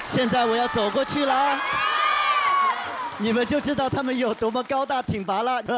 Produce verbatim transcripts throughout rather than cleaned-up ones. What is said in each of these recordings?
现在我要走过去了，你们就知道他们有多么高大挺拔了。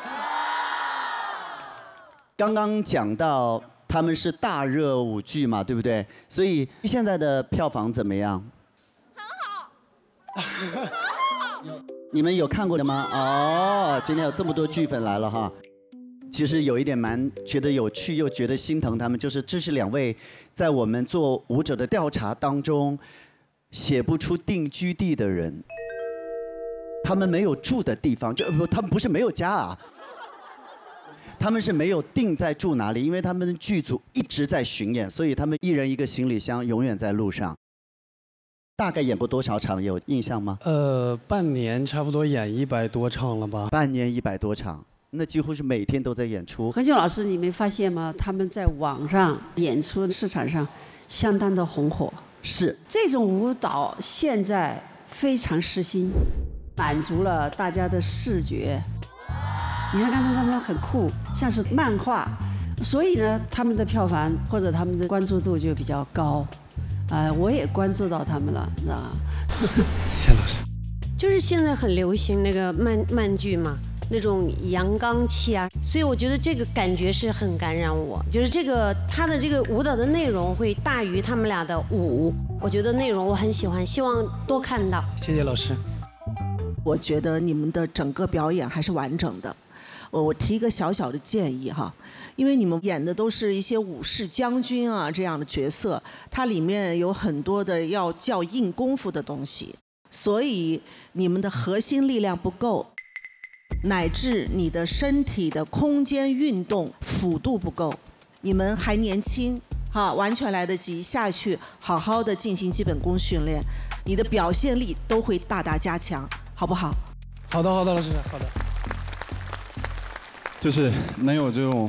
刚刚讲到他们是大热舞剧嘛，对不对？所以现在的票房怎么样？很好。很好。你们有看过的吗？哦，今天有这么多剧粉来了哈。其实有一点蛮觉得有趣，又觉得心疼他们，就是这是两位在我们做舞者的调查当中写不出定居地的人。他们没有住的地方，就不，他们不是没有家啊，他们是没有定在住哪里，因为他们的剧组一直在巡演，所以他们一人一个行李箱，永远在路上。大概演过多少场，有印象吗？ 呃，半年差不多演一百多场了吧？ 半年一百多场。那几乎是每天都在演出。 何炅老师，你没发现吗？他们在网上演出市场上相当的红火。 是。 这种舞蹈现在非常时兴，满足了大家的视觉。你看刚才他们很酷，像是漫画，所以呢，他们的票房或者他们的关注度就比较高。呃，我也关注到他们了，你知道吗？ 谢老师。 就是现在很流行那个慢慢剧嘛。那种阳刚气啊，所以我觉得这个感觉是很感染我，就是这个他的这个舞蹈的内容会大于他们俩的舞，我觉得内容我很喜欢，希望多看到。 谢谢老师。 我觉得你们的整个表演还是完整的。我我提一个小小的建议哈，因为你们演的都是一些武士将军啊这样的角色，它里面有很多的要较硬功夫的东西，所以你们的核心力量不够。乃至你的身体的空间运动幅度不够，你们还年轻，哈，完全来得及下去好好的进行基本功训练，你的表现力都会大大加强，好不好？ 好的，好的，老师，好的。 就是能有这种